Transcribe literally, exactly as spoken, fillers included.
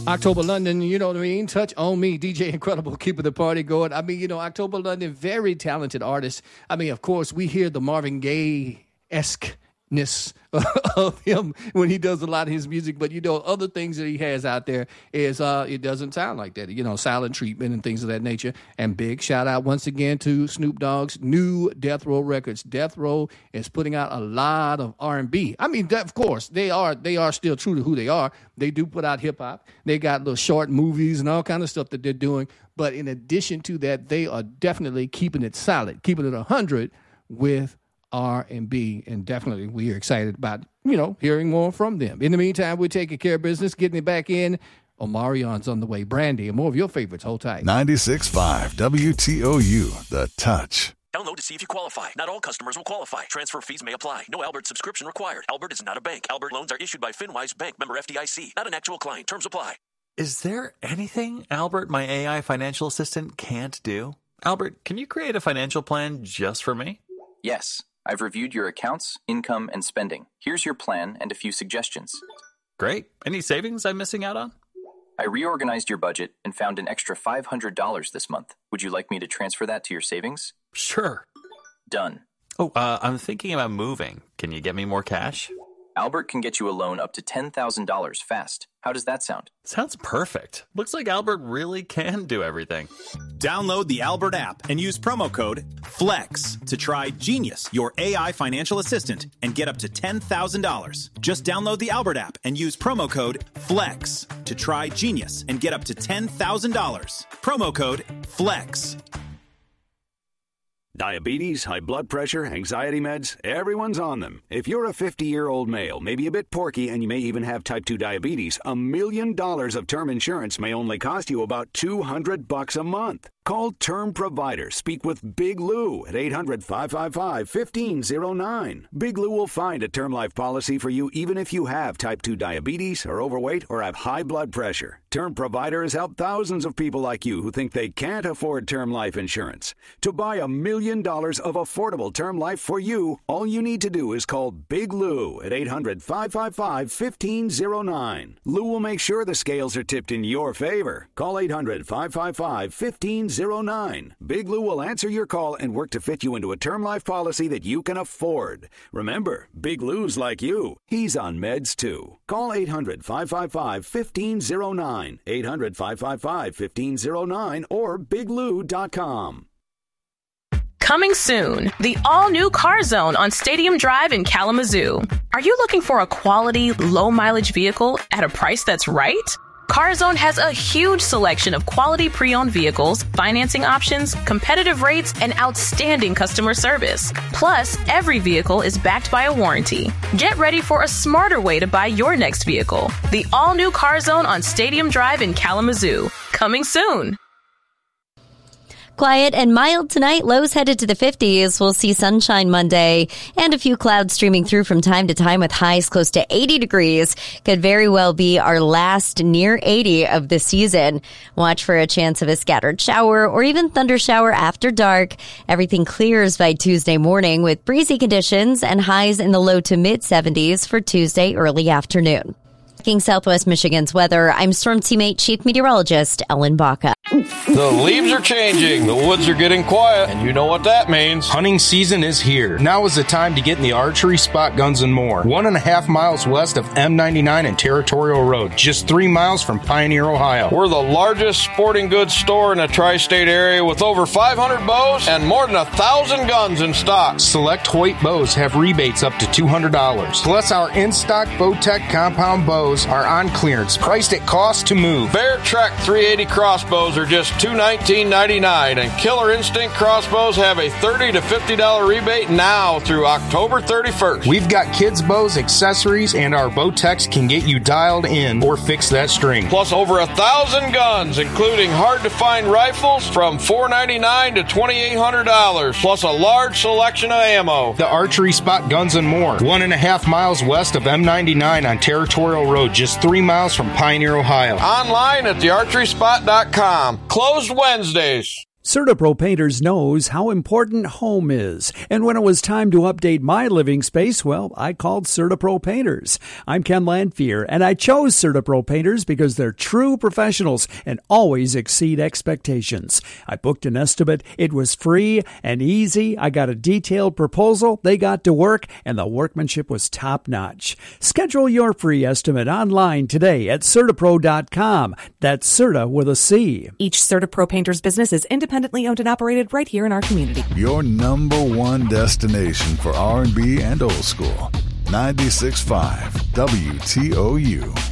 October London, you know what I mean? Touch on Me, D J Incredible, keeping the party going. I mean, you know, October London, very talented artist. I mean, of course, we hear the Marvin Gaye-esque-ness of him when he does a lot of his music, but you know, other things that he has out there is uh it doesn't sound like that, you know, Silent Treatment and things of that nature. And big shout out once again to Snoop Dogg's new Death Row Records. Death Row is putting out a lot of R and B. I mean, of course, they are they are still true to who they are. They do put out hip hop. They got little short movies and all kind of stuff that they're doing. But in addition to that, they are definitely keeping it solid, keeping it one hundred with R and B, and definitely we are excited about, you know, hearing more from them. In the meantime, we're taking care of business, getting it back in. Omarion's on the way. Brandy, and more of your favorites. Hold tight. ninety-six point five W T O U, The Touch. Download to see if you qualify. Not all customers will qualify. Transfer fees may apply. No Albert subscription required. Albert is not a bank. Albert loans are issued by FinWise Bank, member F D I C. Not an actual client. Terms apply. Is there anything Albert, my A I financial assistant, can't do? Albert, can you create a financial plan just for me? Yes. I've reviewed your accounts, income, and spending. Here's your plan and a few suggestions. Great. Any savings I'm missing out on? I reorganized your budget and found an extra five hundred dollars this month. Would you like me to transfer that to your savings? Sure. Done. Oh, uh, I'm thinking about moving. Can you get me more cash? Albert can get you a loan up to ten thousand dollars fast. How does that sound? Sounds perfect. Looks like Albert really can do everything. Download the Albert app and use promo code FLEX to try Genius, your A I financial assistant, and get up to ten thousand dollars. Just download the Albert app and use promo code FLEX to try Genius and get up to ten thousand dollars. Promo code FLEX. Diabetes, high blood pressure, anxiety meds, everyone's on them. If you're a fifty-year-old male, maybe a bit porky, and you may even have type two diabetes, a million dollars of term insurance may only cost you about two hundred bucks a month. Call Term Provider. Speak with Big Lou at eight hundred, five five five, one five zero nine. Big Lou will find a term life policy for you even if you have type two diabetes, are overweight, or have high blood pressure. Term Provider has helped thousands of people like you who think they can't afford term life insurance. To buy a million dollars of affordable term life for you, all you need to do is call Big Lou at eight hundred, five five five, one five zero nine. Lou will make sure the scales are tipped in your favor. Call eight hundred, five five five, one five zero nine. Big Lou will answer your call and work to fit you into a term life policy that you can afford. Remember, Big Lou's like you. He's on meds too. Call eight hundred, five five five, one five zero nine. eight hundred, five five five, one five zero nine or big lou dot com. Coming soon, the all-new Car Zone on Stadium Drive in Kalamazoo. Are you looking for a quality, low-mileage vehicle at a price that's right? CarZone has a huge selection of quality pre-owned vehicles, financing options, competitive rates, and outstanding customer service. Plus, every vehicle is backed by a warranty. Get ready for a smarter way to buy your next vehicle. The all-new CarZone on Stadium Drive in Kalamazoo. Coming soon. Quiet and mild tonight. Lows headed to the fifties. We'll see sunshine Monday and a few clouds streaming through from time to time with highs close to eighty degrees. Could very well be our last near eighty of the season. Watch for a chance of a scattered shower or even thunder shower after dark. Everything clears by Tuesday morning with breezy conditions and highs in the low to mid seventies for Tuesday early afternoon. King Southwest Michigan's weather, I'm Storm Teammate Chief Meteorologist Ellen Baca. The leaves are changing, the woods are getting quiet, and you know what that means. Hunting season is here. Now is the time to get in the archery spot, guns, and more. One and a half miles west of M ninety-nine and Territorial Road, just three miles from Pioneer, Ohio. We're the largest sporting goods store in the tri-state area with over five hundred bows and more than one thousand guns in stock. Select Hoyt bows have rebates up to two hundred dollars. Plus, our in-stock Bowtech compound bows are on clearance, priced at cost to move. Bear Trek three eighty crossbows are just two hundred nineteen dollars and ninety-nine cents, and Killer Instinct crossbows have a thirty to fifty dollars rebate now through October thirty-first. We've got kids' bows, accessories, and our Bowtechs can get you dialed in or fix that string. Plus over a thousand guns, including hard-to-find rifles from four hundred ninety-nine dollars to two thousand eight hundred dollars, plus a large selection of ammo. The Archery Spot, Guns and More, one and a half miles west of M ninety-nine on Territorial Road, just three miles from Pioneer, Ohio. Online at the archery spot dot com. Closed Wednesdays. CertaPro Painters knows how important home is. And when it was time to update my living space, well, I called CertaPro Painters. I'm Ken Lanfear, and I chose CertaPro Painters because they're true professionals and always exceed expectations. I booked an estimate. It was free and easy. I got a detailed proposal. They got to work, and the workmanship was top-notch. Schedule your free estimate online today at Certapro dot com. That's Certa with a C. Each CertaPro Painters business is independently owned and operated right here in our community. Your number one destination for R and B and old school. ninety-six point five W T O U.